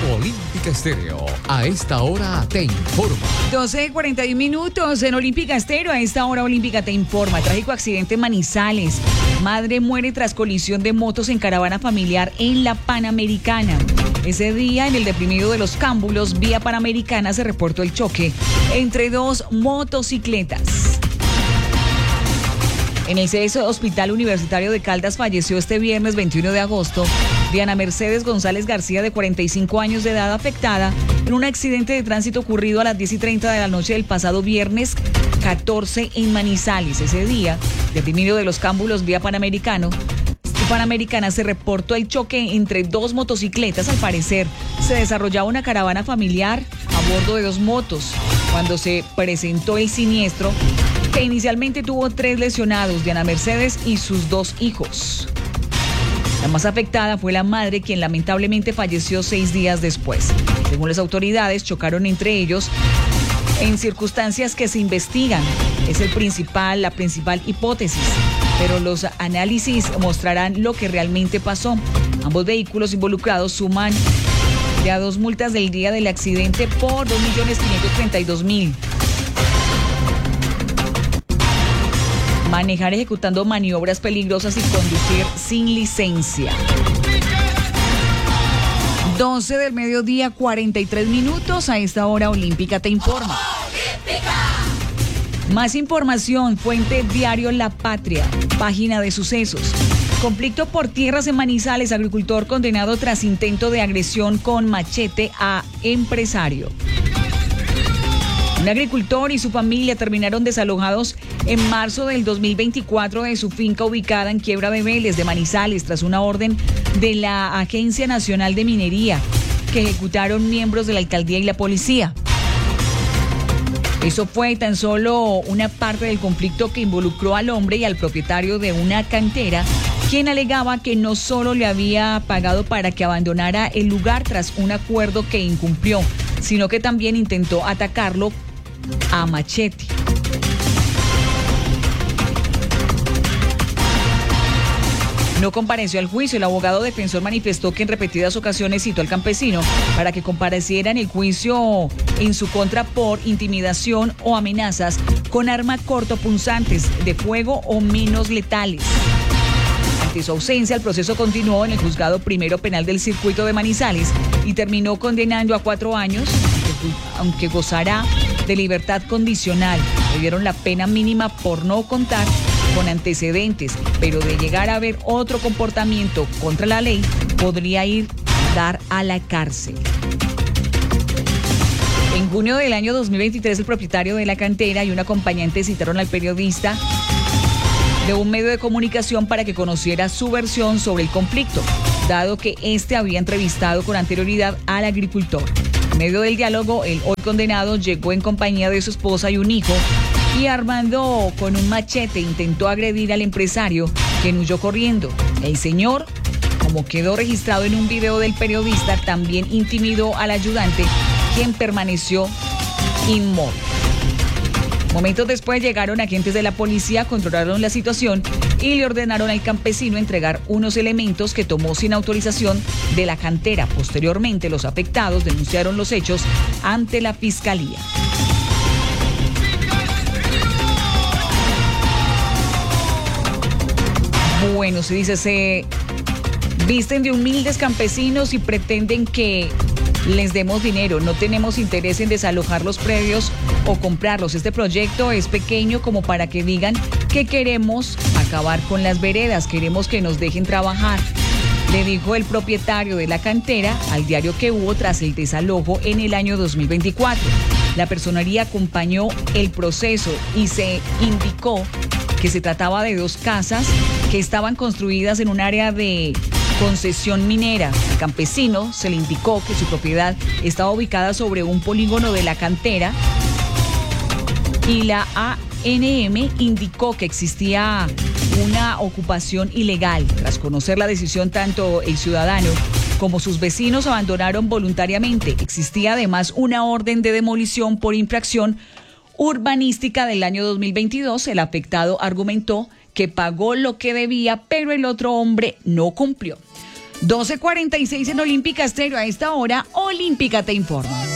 Olímpica Estéreo, a esta hora te informa. 12:41 en Olímpica Estéreo, a esta hora Olímpica te informa. Trágico accidente en Manizales. Madre muere tras colisión de motos en caravana familiar en la Panamericana. Ese día, en el deprimido de Los Cámbulos, vía Panamericana, se reportó el choque entre dos motocicletas. En el CES Hospital Universitario de Caldas falleció este viernes 21 de agosto Diana Mercedes González García, de 45 años de edad, afectada en un accidente de tránsito ocurrido a las 10:30 de la noche del pasado viernes 14 en Manizales. Ese día, deprimido de Los Cámbulos, vía Panamericana, se reportó el choque entre dos motocicletas. Al parecer, se desarrollaba una caravana familiar a bordo de dos motos cuando se presentó el siniestro, que inicialmente tuvo 3 lesionados, Diana Mercedes y sus 2 hijos. La más afectada fue la madre, quien lamentablemente falleció 6 días después. Según las autoridades, chocaron entre ellos en circunstancias que se investigan. Es la principal hipótesis, pero los análisis mostrarán lo que realmente pasó. Ambos vehículos involucrados suman ya 2 multas del día del accidente por 2.532.000. Manejar ejecutando maniobras peligrosas y conducir sin licencia. 12 del mediodía, 43 minutos. A esta hora Olímpica te informa. Más información, fuente Diario La Patria, página de sucesos. Conflicto por tierras en Manizales, agricultor condenado tras intento de agresión con machete a empresario. Un agricultor y su familia terminaron desalojados en marzo del 2024 de su finca ubicada en Quiebra de Vélez de Manizales, tras una orden de la Agencia Nacional de Minería que ejecutaron miembros de la alcaldía y la policía. Eso fue tan solo una parte del conflicto que involucró al hombre y al propietario de una cantera, quien alegaba que no solo le había pagado para que abandonara el lugar tras un acuerdo que incumplió, sino que también intentó atacarlo a machete. No compareció al juicio. El abogado defensor manifestó que en repetidas ocasiones citó al campesino para que compareciera en el juicio en su contra por intimidación o amenazas con arma cortopunzantes de fuego o menos letales. Ante su ausencia, el proceso continuó en el Juzgado Primero Penal del Circuito de Manizales y terminó condenando a 4 años, aunque gozará de libertad condicional. Le dieron la pena mínima por no contar con antecedentes, pero de llegar a haber otro comportamiento contra la ley, podría dar a la cárcel. En junio del año 2023, el propietario de la cantera y un acompañante citaron al periodista de un medio de comunicación para que conociera su versión sobre el conflicto, dado que este había entrevistado con anterioridad al agricultor. En medio del diálogo, el hoy condenado llegó en compañía de su esposa y un hijo y armando con un machete intentó agredir al empresario, quien huyó corriendo. El señor, como quedó registrado en un video del periodista, también intimidó al ayudante, quien permaneció inmóvil. Momentos después llegaron agentes de la policía, controlaron la situación y le ordenaron al campesino entregar unos elementos que tomó sin autorización de la cantera. Posteriormente, los afectados denunciaron los hechos ante la fiscalía. Bueno, se dice, se visten de humildes campesinos y pretenden que les demos dinero. No tenemos interés en desalojar los predios o comprarlos. Este proyecto es pequeño como para que digan que queremos acabar con las veredas, queremos que nos dejen trabajar, le dijo el propietario de la cantera al diario Que Hubo tras el desalojo en el año 2024. La personería acompañó el proceso y se indicó que se trataba de 2 casas que estaban construidas en un área de concesión minera. Al campesino se le indicó que su propiedad estaba ubicada sobre un polígono de la cantera y la ANM indicó que existía una ocupación ilegal. Tras conocer la decisión, tanto el ciudadano como sus vecinos abandonaron voluntariamente. Existía además una orden de demolición por infracción urbanística del año 2022. El afectado argumentó que pagó lo que debía, pero el otro hombre no cumplió. 12:46 en Olímpica Estéreo. A esta hora, Olímpica te informa.